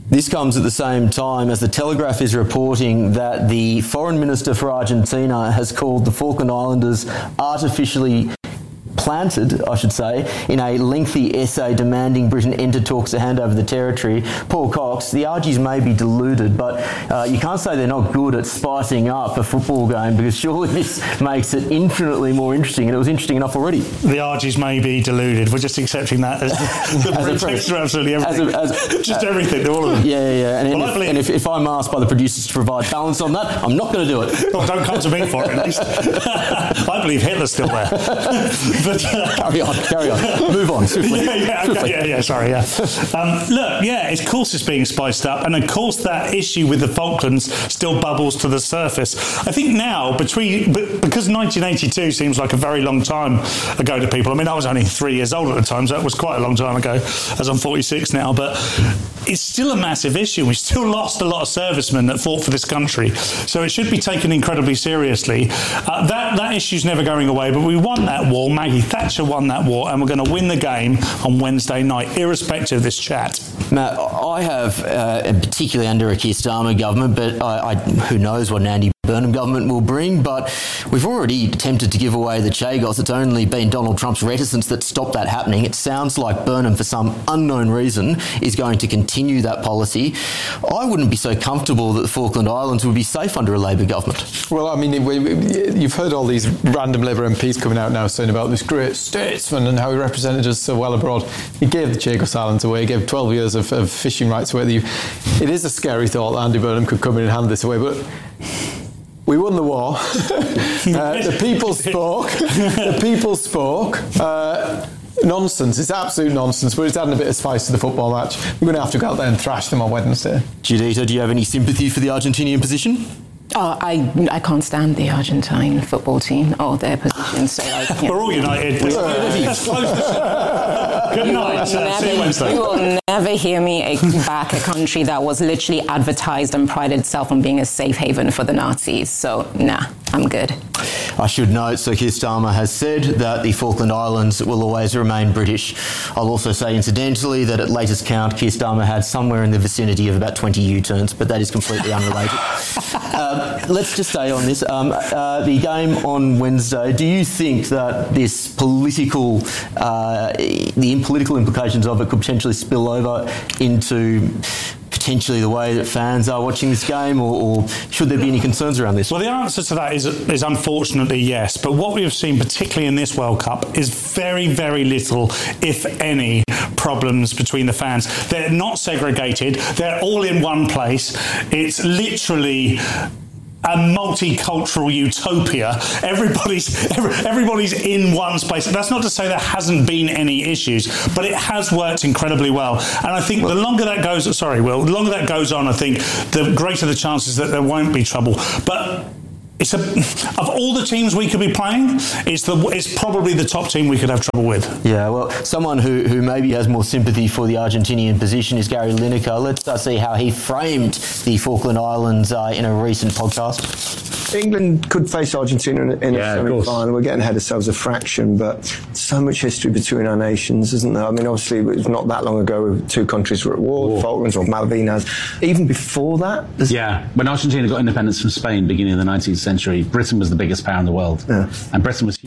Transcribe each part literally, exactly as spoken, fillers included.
This comes at the same time as the Telegraph is reporting that the Foreign Minister for Argentina has called the Falkland Islanders artificially planted, I should say, in a lengthy essay demanding Britain enter talks to hand over the territory. Paul Cox, the Argies may be deluded, but uh, you can't say they're not good at spicing up a football game, because surely this makes it infinitely more interesting, and it was interesting enough already. The Argies may be deluded. We're just accepting that as the pretext for absolutely everything. As a, as, just uh, everything, all of them. Yeah, yeah, yeah. And, well, if, and if, if I'm asked by the producers to provide balance on that, I'm not going to do it. Well, don't come to me for it, at least. I believe Hitler's still there. But, uh, carry on, carry on. Move on, swiftly. Yeah, yeah, okay, swiftly. yeah, yeah, sorry, yeah. Um, look, yeah, of course it's being spiced up, and of course that issue with the Falklands still bubbles to the surface. I think now, between because nineteen eighty-two seems like a very long time ago to people. I mean, I was only three years old at the time, so that was quite a long time ago, as I'm forty-six now, but it's still a massive issue. We still lost a lot of servicemen that fought for this country, so it should be taken incredibly seriously. Uh, that, that issue's never going away, but we won that war. Maggie Thatcher won that war, and we're going to win the game on Wednesday night, irrespective of this chat. Matt, I have, uh, particularly under a Keir Starmer government, but I, I, who knows what an Andy Burnham government will bring, but we've already attempted to give away the Chagos. It's only been Donald Trump's reticence that stopped that happening. It sounds like Burnham, for some unknown reason, is going to continue that policy. I wouldn't be so comfortable that the Falkland Islands would be safe under a Labor government. Well, I mean, you've heard all these random Labour M Ps coming out now saying about this great statesman and how he represented us so well abroad. He gave the Chagos Islands away, he gave twelve years of, of fishing rights away. It is a scary thought that Andy Burnham could come in and hand this away, but we won the war. uh, the people spoke. The people spoke. Uh, nonsense. It's absolute nonsense, but it's adding a bit of spice to the football match. We're going to have to go out there and thrash them on Wednesday. Judita, do you have any sympathy for the Argentinian position? Oh, I I can't stand the Argentine football team or their position. So I, you know. We're all united. Let's close this. Good night. Uh, see you Wednesday. You will never hear me back a country that was literally advertised and prided itself on being a safe haven for the Nazis. So, nah, I'm good. I should note, so Keir Starmer has said that the Falkland Islands will always remain British. I'll also say, incidentally, that at latest count, Keir Starmer had somewhere in the vicinity of about twenty U-turns, but that is completely unrelated. um, let's just stay on this. Um, uh, the game on Wednesday, do you think that this political, uh, the political implications of it could potentially spill over into potentially the way that fans are watching this game, or, or should there be any concerns around this? Well, the answer to that is, is unfortunately yes. But what we have seen, particularly in this World Cup, is very, very little, if any, problems between the fans. They're not segregated. They're all in one place. It's literally a multicultural utopia. Everybody's every, everybody's in one space. That's not to say there hasn't been any issues, but it has worked incredibly well. And I think the longer that goes, sorry, Will, the longer that goes on, I think the greater the chances that there won't be trouble. But it's a, of all the teams we could be playing, it's the it's probably the top team we could have trouble with. Yeah, well, someone who, who maybe has more sympathy for the Argentinian position is Gary Lineker. Let's uh, see how he framed the Falkland Islands uh, in a recent podcast. England could face Argentina in, in yeah, a semi-final. We're getting ahead of ourselves a fraction, but so much history between our nations, isn't there? I mean, obviously, it was not that long ago two countries were at war, war. Falklands or Malvinas. Even before that? Yeah, when Argentina got independence from Spain, beginning of the nineteenth century, Britain was the biggest power in the world. Yeah. And Britain was...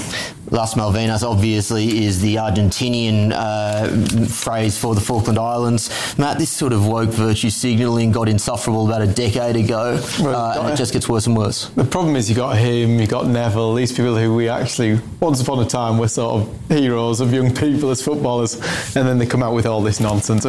Las Malvinas, obviously, is the Argentinian uh, phrase for the Falkland Islands. Matt, this sort of woke virtue signalling got insufferable about a decade ago, well, uh, and it just gets worse and worse. The problem is you got him, you got Neville, these people who we actually, once upon a time, were sort of heroes of young people as footballers, and then they come out with all this nonsense.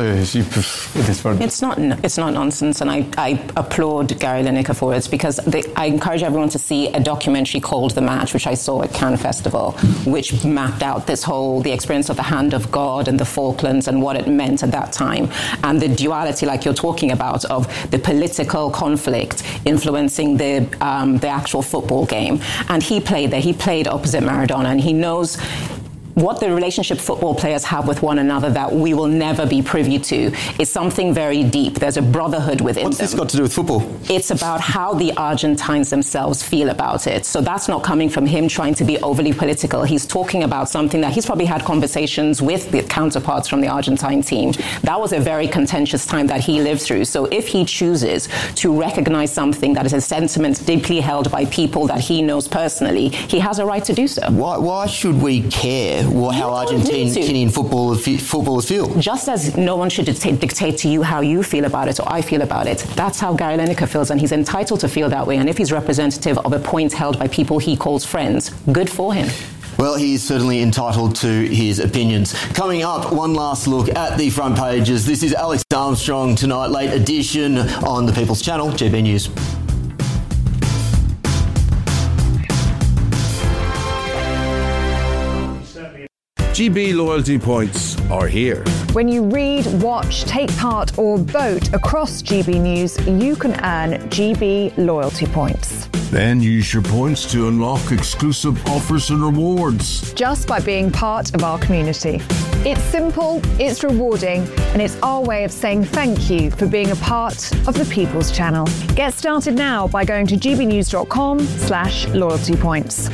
It's not it's not nonsense, and I, I applaud Gary Lineker for it, because they, I encourage everyone to see a documentary called The Match, which I saw at Cannes Festival, which mapped out this whole, the experience of the hand of God and the Falklands and what it meant at that time. And the duality, like you're talking about, of the political conflict influencing the um, the actual football game. And he played there. He played opposite Maradona, and he knows what the relationship football players have with one another that we will never be privy to is something very deep. There's a brotherhood within What's them. this got to do with football? It's about how the Argentines themselves feel about it. So that's not coming from him trying to be overly political. He's talking about something that he's probably had conversations with the counterparts from the Argentine team. That was a very contentious time that he lived through. So if he chooses to recognize something that is a sentiment deeply held by people that he knows personally, he has a right to do so. Why, why should we care what, how Argentinian footballers, footballers feel? Just as no one should dictate, dictate to you how you feel about it or I feel about it, that's how Gary Lineker feels, and he's entitled to feel that way. And if he's representative of a point held by people he calls friends, good for him. Well, he is certainly entitled to his opinions. Coming up, one last look at the front pages. This is Alex Armstrong Tonight, late edition on the People's Channel, G B News. G B loyalty points are here. When you read, watch, take part or vote across G B News, you can earn G B loyalty points. Then use your points to unlock exclusive offers and rewards. Just by being part of our community. It's simple, it's rewarding, and it's our way of saying thank you for being a part of the People's Channel. Get started now by going to gbnews.com slash loyalty points.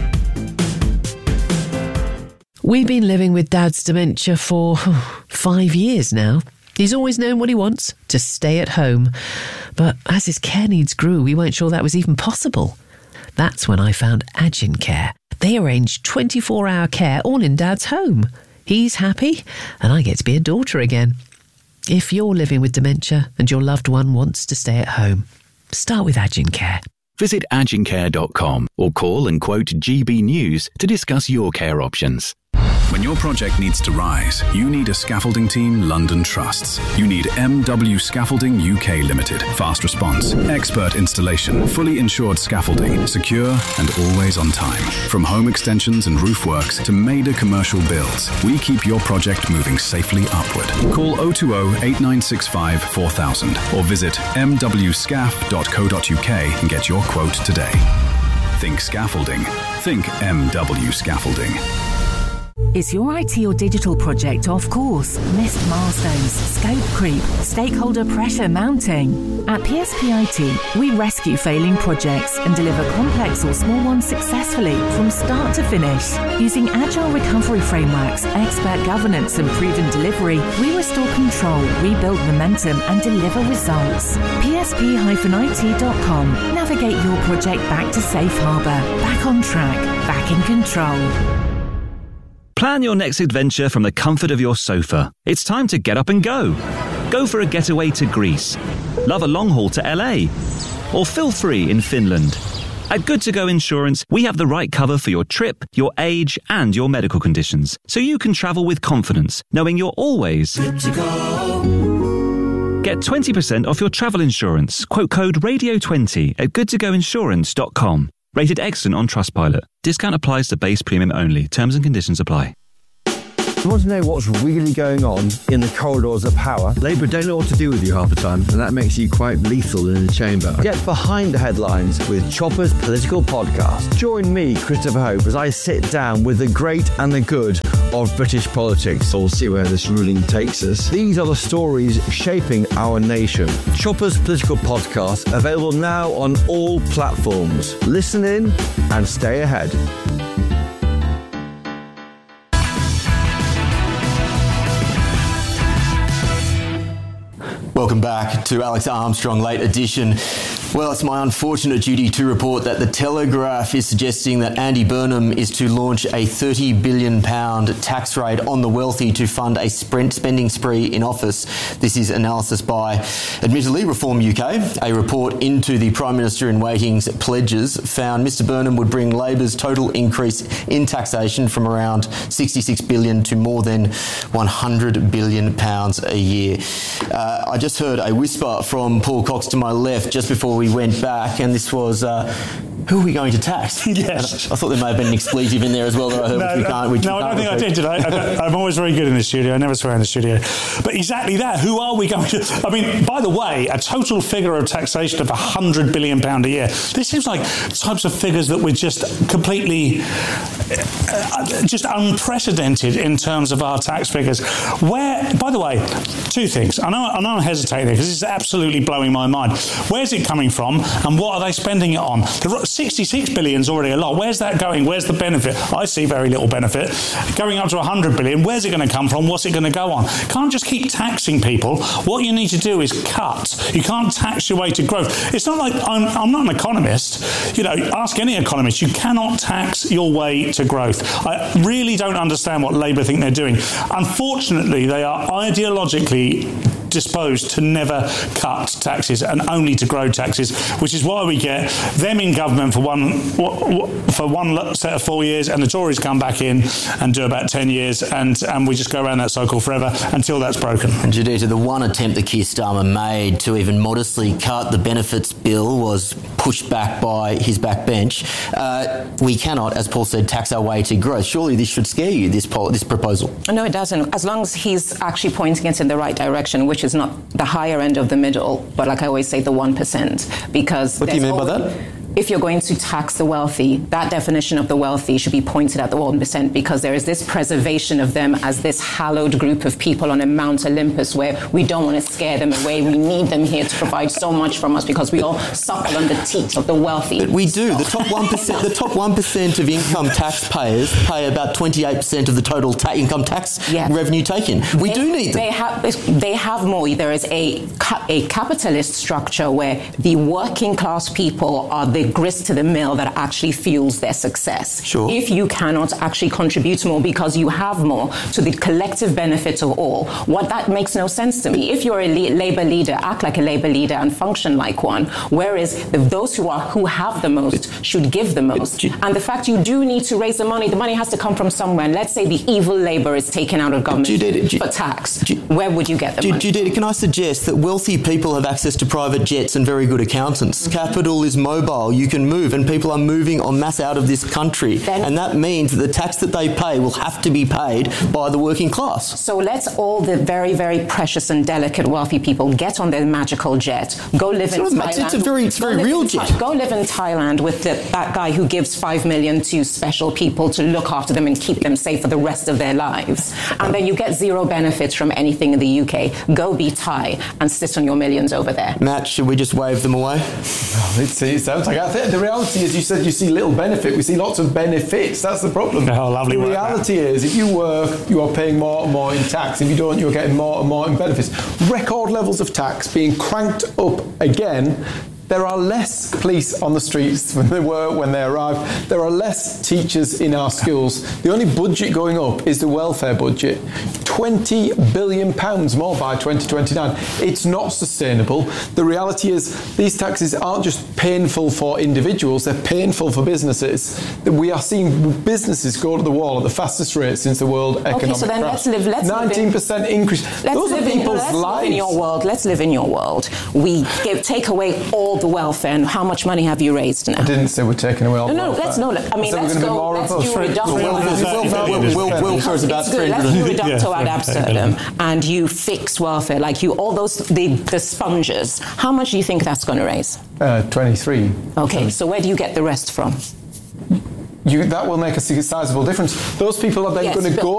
We've been living with Dad's dementia for five years now. He's always known what he wants, to stay at home. But as his care needs grew, we weren't sure that was even possible. That's when I found Agincare. They arrange twenty-four hour care all in Dad's home. He's happy, and I get to be a daughter again. If you're living with dementia and your loved one wants to stay at home, start with Agincare. Visit agincare dot com or call and quote G B News to discuss your care options. When your project needs to rise, you need a scaffolding team London trusts. You need M W Scaffolding U K Limited. Fast response, expert installation, fully insured scaffolding, secure and always on time. From home extensions and roof works to major commercial builds, we keep your project moving safely upward. Call oh two oh, eight nine six five, four thousand or visit m w scaff dot co dot u k and get your quote today. Think scaffolding. Think M W Scaffolding. Is your I T or digital project off course? Missed milestones, scope creep, stakeholder pressure mounting? At P S P I T, we rescue failing projects and deliver complex or small ones successfully from start to finish. Using agile recovery frameworks, expert governance and proven delivery, we restore control, rebuild momentum and deliver results. P S P I T dot com. Navigate your project back to safe harbour, back on track, back in control. Plan your next adventure from the comfort of your sofa. It's time to get up and go. Go for a getaway to Greece. Love a long haul to L A. Or feel free in Finland. At Good To Go Insurance, we have the right cover for your trip, your age, and your medical conditions, so you can travel with confidence, knowing you're always good to go. Get twenty percent off your travel insurance. Quote code radio twenty at good to go insurance dot com. Rated excellent on Trustpilot. Discount applies to base premium only. Terms and conditions apply. You want to know what's really going on in the corridors of power? Labour don't know what to do with you half the time, and that makes you quite lethal in the chamber. Get behind the headlines with Chopper's Political Podcast. Join me, Christopher Hope, as I sit down with the great and the good of British politics. We'll see where this ruling takes us. These are the stories shaping our nation. Chopper's Political Podcast, available now on all platforms. Listen in and stay ahead. Welcome back to Alex Armstrong, late edition. Well, it's my unfortunate duty to report that The Telegraph is suggesting that Andy Burnham is to launch a thirty billion pounds tax raid on the wealthy to fund a sprint spending spree in office. This is analysis by, admittedly, Reform U K. A report into the Prime Minister-in-Waiting's pledges found Mr Burnham would bring Labor's total increase in taxation from around sixty-six billion pounds to more than one hundred billion pounds a year. Uh, I just heard a whisper from Paul Cox to my left just before we went back, and this was uh, who are we going to tax? Yes. I thought there may have been an expletive in there as well that I heard, no, which we no, can't. Which no, we I can't don't think I did, did I? I don't, I'm always very good in the studio. I never swear in the studio. But exactly that. Who are we going to... I mean, by the way, a total figure of taxation of one hundred billion pounds a year. This seems like types of figures that we're just completely... Uh, just unprecedented in terms of our tax figures. Where, by the way, two things. I know, I know I'm hesitating because this is absolutely blowing my mind. Where's it coming from and what are they spending it on? The sixty-six billion is already a lot. Where's that going? Where's the benefit? I see very little benefit. Going up to one hundred billion, where's it going to come from? What's it going to go on? Can't just keep taxing people. What you need to do is cut. You can't tax your way to growth. It's not like I'm, I'm not an economist. You know, ask any economist. You cannot tax your way to growth. I really don't understand what Labour think they're doing. Unfortunately, they are ideologically disposed to never cut taxes and only to grow taxes, which is why we get them in government for one for one set of four years and the Tories come back in and do about ten years and, and we just go around that cycle forever until that's broken. And Judita, the one attempt that Keir Starmer made to even modestly cut the benefits bill was pushed back by his backbench. Uh, we cannot, as Paul said, tax our way to growth. Surely this should scare you, this, po- this proposal. No, it doesn't. As long as he's actually pointing it in the right direction, which is not the higher end of the middle, but like I always say, the one percent. Because what do you mean by that? If you're going to tax the wealthy, that definition of the wealthy should be pointed at the one percent because there is this preservation of them as this hallowed group of people on a Mount Olympus where we don't want to scare them away. We need them here to provide so much from us because we all suckle on the teats of the wealthy. But we do. The top one percent, the top one percent of income taxpayers pay about twenty-eight percent of the total ta- income tax yes. revenue taken. We they, do need them. They have, they have more. There is a, a capitalist structure where the working class people are the grist to the mill that actually fuels their success. Sure. If you cannot actually contribute more because you have more to the collective benefit of all, what that makes no sense to me. If you're a le- Labour leader, act like a Labour leader and function like one, whereas the, those who are who have the most should give the most. And the fact you do need to raise the money, the money has to come from somewhere. And let's say the evil Labour is taken out of government Judita, for tax. Judita, where would you get the money? Judita, can I suggest that wealthy people have access to private jets and very good accountants? Mm-hmm. Capital is mobile. You can move, and people are moving en masse out of this country. Then, and that means that the tax that they pay will have to be paid by the working class. So let's all the very, very precious and delicate wealthy people get on their magical jet, go live in Thailand. It's a very, it's a very real jet. Th- go live in Thailand with the, that guy who gives five million to special people to look after them and keep them safe for the rest of their lives. And then you get zero benefits from anything in the U K. Go be Thai and sit on your millions over there. Matt, should we just wave them away? Well, it sounds like I think the reality is, you said you see little benefit. We see lots of benefits. That's the problem. Oh, lovely the work, reality Matt. is, if you work, you are paying more and more in tax. If you don't, you're getting more and more in benefits. Record levels of tax being cranked up again. There are less police on the streets than there were when they arrived. There are less teachers in our schools. The only budget going up is the welfare budget. twenty billion pounds more by twenty twenty-nine. It's not sustainable. The reality is these taxes aren't just painful for individuals, they're painful for businesses. We are seeing businesses go to the wall at the fastest rate since the world economic okay, so then crash. Let's live, let's nineteen percent live in, increase. Let's Those live are people's in, let's lives. Live in your world. Let's live in your world. We give, take away all the welfare, and how much money have you raised now? I didn't say we're taking away all the no, no, welfare. let's no. I mean, I let's go. Let's do welfare is about three hundred. Let's do reducto ad absurdum, and you fix welfare, like you all those the, the sponges. How much do you think that's going to raise? Uh, twenty-three. Okay, so where do you get the rest from? You, that will make a sizable difference. Those people are then yes, going to go